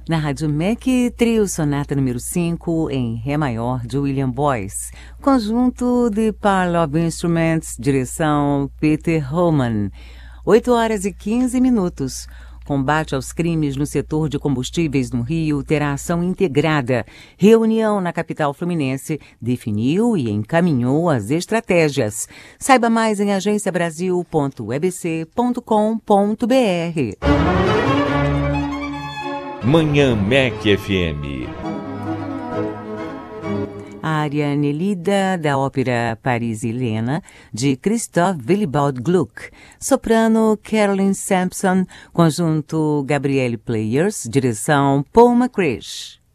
Na Rádio MEC, trio sonata número 5 em Ré maior de William Boyce. Conjunto de Parle of Instruments, direção Peter Homan. 8h15. Combate aos crimes no setor de combustíveis no Rio terá ação integrada. Reunião na capital fluminense definiu e encaminhou as estratégias. Saiba mais em agenciabrasil.ebc.com.br. Manhã MEC FM. A área Nelida da ópera Paris Helena, de Christoph Willibald Gluck. Soprano Caroline Sampson, conjunto Gabriele Players, direção Paul McCrish.